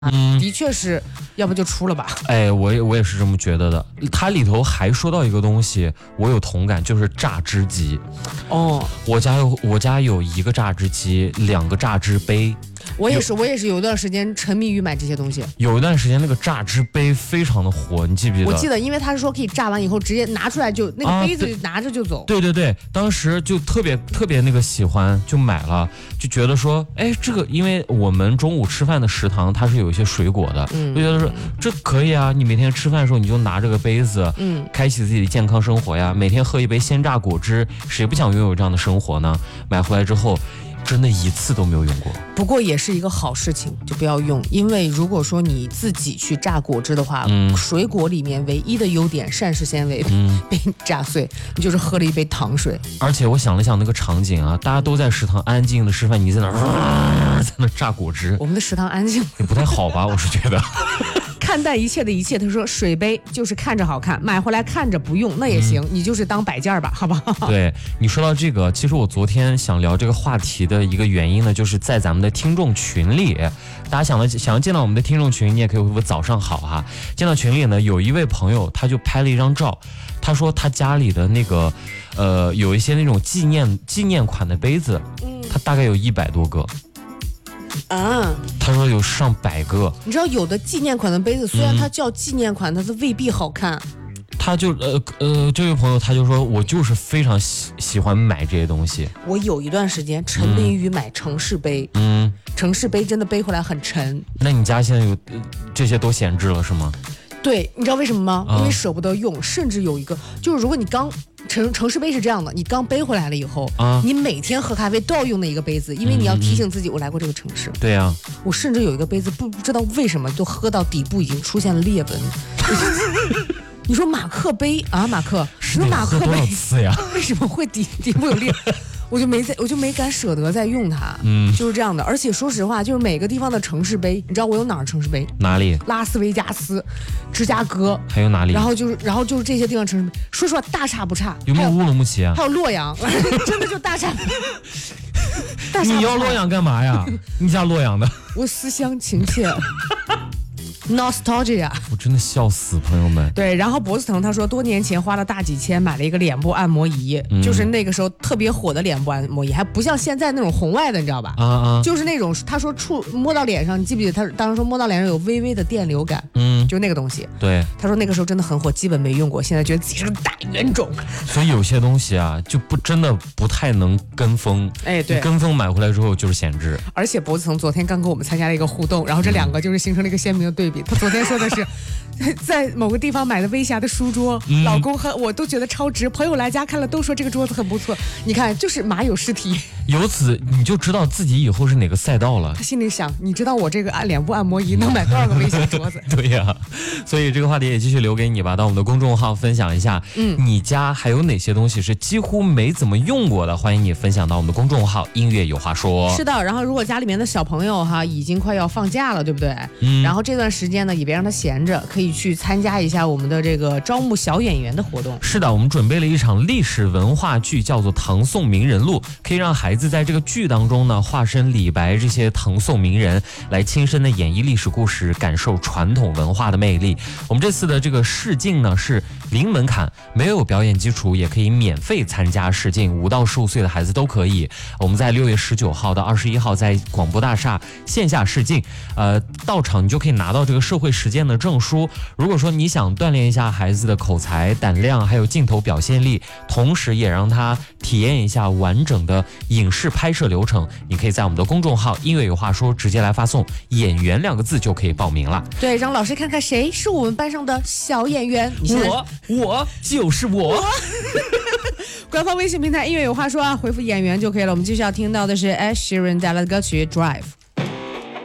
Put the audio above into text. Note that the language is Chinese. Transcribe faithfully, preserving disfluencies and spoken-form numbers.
嗯， 的确是，要不就出了吧。 哎，我也我也是这么觉得的。它里头还说到一个东西，我有同感，就是榨汁机。 哦， 我家有我家有一个榨汁机，两个榨汁杯。 我也是，我也是有一段时间沉迷于买这些东西。 有一段时间那个榨汁杯非常的火，你记不记得？ 我记得，因为他是说可以榨完以后直接拿出来就那个杯子就拿着就走。 啊、对, 对对对，当时就特别特别那个喜欢，就买了，就觉得说，哎，这个因为我们中午吃饭的食堂它是有一些水果的，嗯，就觉得说这可以啊，你每天吃饭的时候你就拿这个杯子，嗯，开启自己的健康生活呀，每天喝一杯鲜榨果汁，谁不想拥有这样的生活呢？买回来之后。真的一次都没有用过， 不过也是一个好事情，就不要用。因为如果说你自己去榨果汁的话，嗯、水果里面唯一的优点膳食纤维、嗯、被你榨碎，你就是喝了一杯糖水。 而且我想了想那个场景啊，大家都在食堂安静的吃饭，你在那儿、呃、在那榨果汁。 我们的食堂安静也不太好吧，我是觉得。 看淡一切的一切，他说水杯就是看着好看，买回来看着不用那也行，嗯、你就是当摆件吧，好不好？ 对，你说到这个，其实我昨天想聊这个话题的一个原因呢，就是在咱们的听众群里，大家想了想要见到我们的听众群，你也可以回复早上好哈。见到群里呢，有一位朋友他就拍了一张照，他说他家里的那个呃有一些那种纪念纪念款的杯子，嗯，他大概有一百多个。 啊， 他说有上百个。 你知道有的纪念款的杯子，虽然它叫纪念款，它是未必好看。 他就呃呃，这位朋友他就说，我就是非常喜喜欢买这些东西。 我有一段时间沉迷于买城市杯，嗯，城市杯真的背回来很沉。 那你家现在有、呃、这些都闲置了是吗？ 对，你知道为什么吗？因为舍不得用，甚至有一个就是如果你刚城城市杯是这样的，你刚背回来了以后，啊、你每天喝咖啡都要用那一个杯子，因为你要提醒自己我来过这个城市。 对呀、啊， 我甚至有一个杯子不不知道为什么都喝到底部已经出现了裂纹。你说马克杯啊，马克，你说马克杯多少次呀？ 为什么会底底部有裂？我就没在，我就没敢舍得再用它，嗯，就是这样的。而且说实话，就是每个地方的城市杯，你知道我有哪儿城市杯？ 哪里？ 拉斯维加斯、芝加哥， 还有哪里？ 然后就是，然后就是这些地方城市杯，说实话大差不差。 有没有乌鲁木齐啊？ 还有洛阳，真的就大差。大差你要洛阳干嘛呀？你家洛阳的？ 我思乡情切。nostalgia， 我真的笑死朋友们。 对，然后脖子疼，他说多年前花了大几千买了一个脸部按摩仪，嗯、就是那个时候特别火的脸部按摩仪，还不像现在那种红外的，你知道吧？啊啊，就是那种他说触摸到脸上，你记不记得他当时说摸到脸上有微微的电流感？嗯，就那个东西。 对， 他说那个时候真的很火，基本没用过，现在觉得自己是个大冤种。 所以有些东西啊，就不真的不太能跟风。哎，对，跟风买回来之后就是闲置。 而且脖子疼昨天刚跟我们参加了一个互动，然后这两个就是形成了一个鲜明的对比。他昨天说的是，在某个地方买的微霞的书桌，嗯、老公和我都觉得超值，朋友来家看了都说这个桌子很不错。你看，就是马有失蹄。 由此你就知道自己以后是哪个赛道了。 他心里想，你知道我这个按脸部按摩仪能买多少个微霞桌子？ 对呀、啊，所以这个话题也继续留给你吧，到我们的公众号分享一下，嗯，你家还有哪些东西是几乎没怎么用过的？欢迎你分享到我们的公众号音乐有话说。 是的，然后如果家里面的小朋友哈已经快要放假了，对不对？嗯，然后这段时间呢也别让他闲着，可以去参加一下我们的这个招募小演员的活动。 是的，我们准备了一场历史文化剧，叫做《唐宋名人录》，可以让孩子在这个剧当中呢化身李白这些唐宋名人，来亲身的演绎历史故事，感受传统文化的魅力。我们这次的这个试镜呢是零门槛，没有表演基础也可以免费参加试镜，五到十五岁的孩子都可以。我们在六月十九号到二十一号在广播大厦线下试镜，呃，到场你就可以拿到这个社会实践的证书。如果说你想锻炼一下孩子的口才、胆量，还有镜头表现力，同时也让他体验一下完整的影视拍摄流程，你可以在我们的公众号音乐有话说直接来发送演员两个字就可以报名了。 对，让老师看看谁是我们班上的小演员。 我我就是我。 官方微信平台音乐有话说啊，回复演员就可以了。我们继续要听到的是 Ed Sheeran 带来的歌曲 Drive。